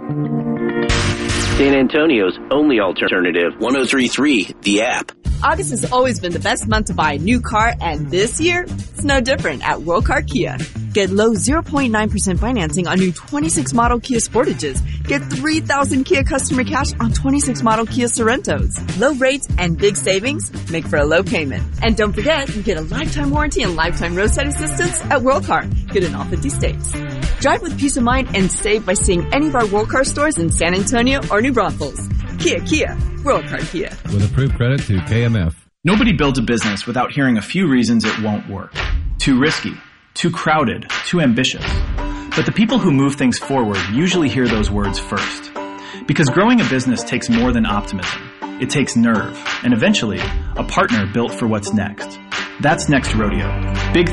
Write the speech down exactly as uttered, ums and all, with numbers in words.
San Antonio's only alternative, one oh three point three, The App. August has always been the best month to buy a new car, and this year, it's no different at World Car Kia. Get low zero point nine percent financing on new twenty-six model Kia Sportages. Get three thousand Kia customer cash on twenty-six model Kia Sorrentos. Low rates and big savings make for a low payment. And don't forget, you get a lifetime warranty and lifetime roadside assistance at World Car. Good in all fifty states. Drive with peace of mind and save by seeing any of our World Car stores in San Antonio or New Braunfels. Kia, Kia. World Car Kia. With approved credit to K M F. Nobody builds a business without hearing a few reasons it won't work. Too risky, too crowded, too ambitious. But the people who move things forward usually hear those words first. Because growing a business takes more than optimism. It takes nerve, and eventually, a partner built for what's next. That's Next Rodeo. Big